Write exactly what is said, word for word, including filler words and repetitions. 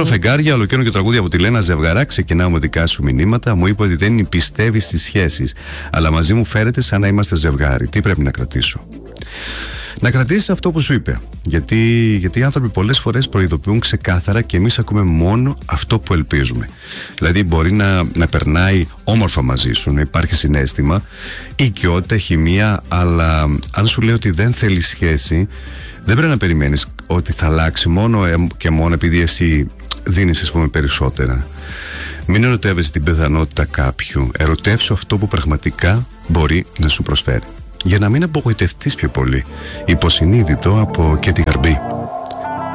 Μαύρο φεγγάρια, ολοκαίνο και τραγούδια από τη Λένα Ζευγαρά. Ξεκινάω με δικά σου μηνύματα. Μου είπε ότι δεν πιστεύει στις σχέσεις, αλλά μαζί μου φέρεται σαν να είμαστε ζευγάρι. Τι πρέπει να κρατήσω? Να κρατήσεις αυτό που σου είπε. Γιατί, γιατί οι άνθρωποι πολλές φορές προειδοποιούν ξεκάθαρα και εμείς ακούμε μόνο αυτό που ελπίζουμε. Δηλαδή, μπορεί να, να περνάει όμορφα μαζί σου, να υπάρχει συναίσθημα, οικειότητα, χημεία, αλλά αν σου λέει ότι δεν θέλει σχέση, δεν πρέπει να περιμένεις ότι θα αλλάξει μόνο και μόνο επειδή εσύ δίνεις, ας πούμε, περισσότερα. Μην ερωτεύεσαι την πιθανότητα κάποιου. Ερωτεύσου αυτό που πραγματικά μπορεί να σου προσφέρει, για να μην απογοητευτείς πιο πολύ. Υποσυνείδητο από και τη Γαρμπή.